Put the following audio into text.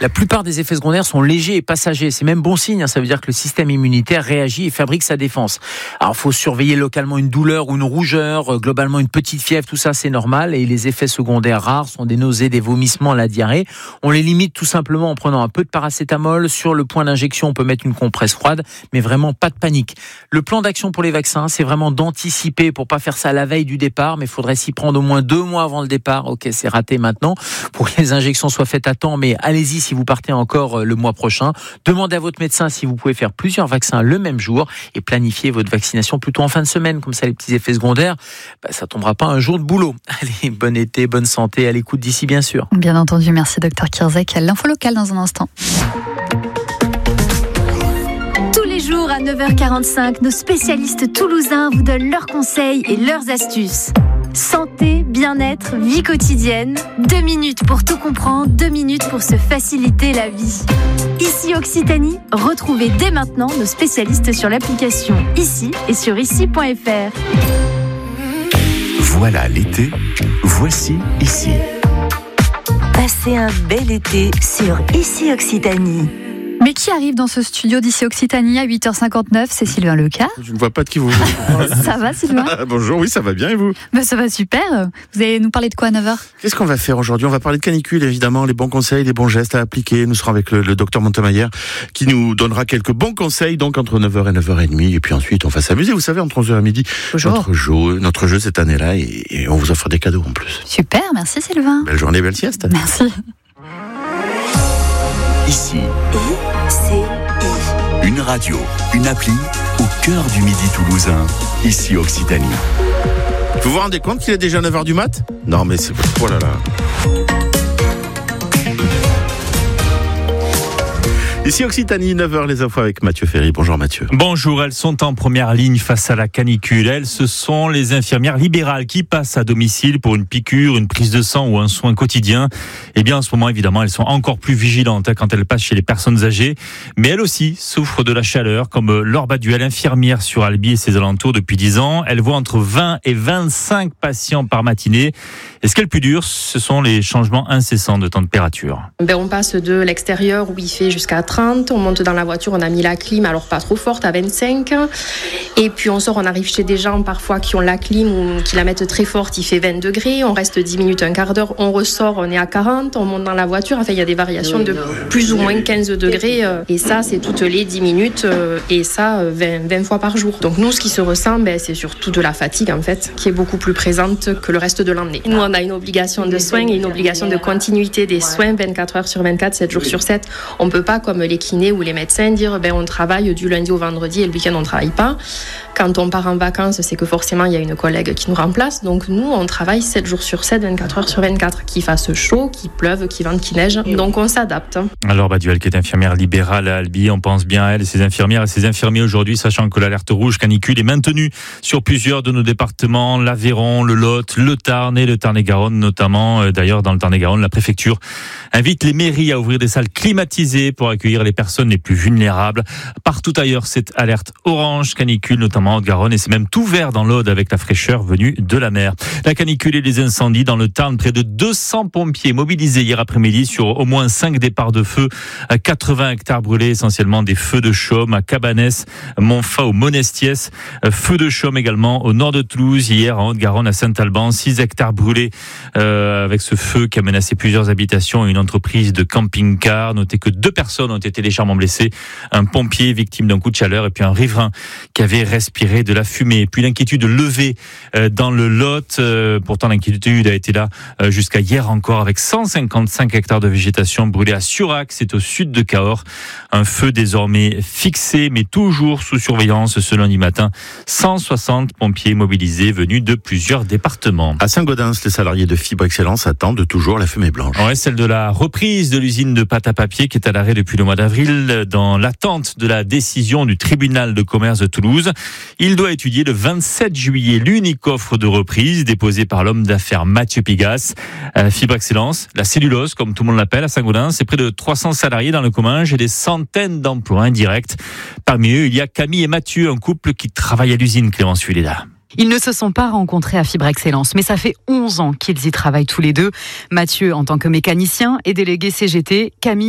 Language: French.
La plupart des effets secondaires sont légers et passagers. C'est même bon signe, ça veut dire que le système immunitaire réagit et fabrique sa défense. Alors, il faut surveiller localement une douleur ou une rougeur, globalement une petite fièvre, tout ça c'est normal. Et les effets secondaires rares sont des nausées, des vomissements, la diarrhée. On les limite tout simplement en prenant un peu de paracétamol. Sur le point d'injection, on peut mettre une compresse froide, mais vraiment pas de panique. Le plan d'action pour les vaccins, c'est vraiment d'anticiper pour pas faire ça à la veille du départ, mais il faudrait s'y prendre au moins 2 mois avant le départ. Ok, c'est raté maintenant pour que les injections soient faites à temps, mais allez-y si vous partez encore le mois prochain. Demandez à votre médecin si vous pouvez faire plusieurs vaccins le même jour et planifiez votre vaccination plutôt en fin de semaine. Comme ça, les petits effets secondaires, ça tombera pas un jour de boulot. Allez, bon été, bonne santé, à l'écoute d'ici bien sûr. Bien entendu, merci Dr Kirzek. L'info locale dans un instant. Tous les jours à 9h45, nos spécialistes toulousains vous donnent leurs conseils et leurs astuces. Santé, bien-être, vie quotidienne. 2 minutes pour tout comprendre, 2 minutes pour se faciliter la vie. Ici Occitanie, retrouvez dès maintenant nos spécialistes sur l'application Ici et sur ici.fr. Voilà l'été, voici Ici. Passez un bel été sur Ici Occitanie. Mais qui arrive dans ce studio d'Ici Occitanie à 8h59? C'est Sylvain Lecas. Je ne vois pas de qui vous Ça va Sylvain? Bonjour, oui, ça va bien et vous? Ça va super. Vous allez nous parler de quoi à 9h? Qu'est-ce qu'on va faire aujourd'hui? On va parler de canicule, évidemment, les bons conseils, les bons gestes à appliquer. Nous serons avec le docteur Montemaillère qui nous donnera quelques bons conseils, donc entre 9h et 9h30. Et puis ensuite, on va s'amuser, vous savez, entre 11h et midi. Notre jeu cette année-là et on vous offre des cadeaux en plus. Super, merci Sylvain. Belle journée, belle sieste. Merci. Ici. ICI. Une radio, une appli au cœur du midi toulousain. Ici Occitanie. Vous vous rendez compte qu'il est déjà 9h du mat? Non mais c'est... Oh là là. Ici Occitanie, 9h les infos avec Mathieu Ferry. Bonjour Mathieu. Bonjour, elles sont en première ligne face à la canicule. Elles, ce sont les infirmières libérales qui passent à domicile pour une piqûre, une prise de sang ou un soin quotidien. Eh bien, en ce moment, évidemment, elles sont encore plus vigilantes quand elles passent chez les personnes âgées. Mais elles aussi souffrent de la chaleur, comme Laure Baduel, infirmière sur Albi et ses alentours depuis 10 ans. Elle voit entre 20 et 25 patients par matinée. Et ce qui est le plus dur, ce sont les changements incessants de température. On passe de l'extérieur où il fait jusqu'à 30, on monte dans la voiture, on a mis la clim, alors pas trop forte, à 25. Et puis on sort, on arrive chez des gens parfois qui ont la clim ou qui la mettent très forte, il fait 20 degrés, on reste 10 minutes, un quart d'heure, on ressort, on est à 40, on monte dans la voiture. Enfin, il y a des variations de plus ou moins 15 degrés. Et ça, c'est toutes les 10 minutes et ça, 20 fois par jour. Donc nous, ce qui se ressent, c'est surtout de la fatigue en fait, qui est beaucoup plus présente que le reste de l'année. Nous, on a une obligation de soins et une obligation de continuité des soins 24 heures sur 24, 7 jours sur 7. On ne peut pas, comme les kinés ou les médecins, dire on travaille du lundi au vendredi et le week-end on ne travaille pas. Quand on part en vacances, c'est que forcément il y a une collègue qui nous remplace. Donc nous, on travaille 7 jours sur 7, 24 heures sur 24. Qu'il fasse chaud, qu'il pleuve, qu'il vente, qu'il neige. Donc on s'adapte. Alors Baduel, qui est infirmière libérale à Albi, on pense bien à elle et ses infirmières et ses infirmiers aujourd'hui, sachant que l'alerte rouge canicule est maintenue sur plusieurs de nos départements, l'Aveyron, le Lot, le Tarn et le Tarn-et-Garonne notamment. D'ailleurs, dans le Tarn-et-Garonne, la préfecture invite les mairies à ouvrir des salles climatisées pour accueillir les personnes les plus vulnérables. Partout ailleurs, cette alerte orange canicule, notamment en Haute-Garonne, et c'est même tout vert dans l'Aude avec la fraîcheur venue de la mer. La canicule et les incendies dans le Tarn, près de 200 pompiers mobilisés hier après-midi sur au moins 5 départs de feu, 80 hectares brûlés, essentiellement des feux de chaume à Cabanès, Montfa ou Monestiès, feux de chaume également au nord de Toulouse, hier en Haute-Garonne à Saint-Alban, 6 hectares brûlés avec ce feu qui a menacé plusieurs habitations et une entreprise de camping-car. Notez que 2 personnes ont été légèrement blessées, un pompier victime d'un coup de chaleur et puis un riverain qui avait respiré de la fumée. Puis l'inquiétude levée dans le Lot. Pourtant l'inquiétude a été là jusqu'à hier encore avec 155 hectares de végétation brûlée à Surac, c'est au sud de Cahors. Un feu désormais fixé mais toujours sous surveillance ce lundi matin. 160 pompiers mobilisés venus de plusieurs départements. À Saint-Gaudens, les salariés de Fibre Excellence attendent toujours la fumée blanche. Ouais, celle de la reprise de l'usine de pâte à papier qui est à l'arrêt depuis le mois d'avril dans l'attente de la décision du tribunal de commerce de Toulouse. Il doit étudier le 27 juillet l'unique offre de reprise déposée par l'homme d'affaires Mathieu Pigas. Fibre Excellence, la cellulose comme tout le monde l'appelle à Saint-Gaudens, c'est près de 300 salariés dans le Comminges et des centaines d'emplois indirects. Parmi eux, il y a Camille et Mathieu, un couple qui travaille à l'usine Clémence Fuleda. Ils ne se sont pas rencontrés à Fibre Excellence, mais ça fait 11 ans qu'ils y travaillent tous les deux. Mathieu en tant que mécanicien et délégué CGT, Camille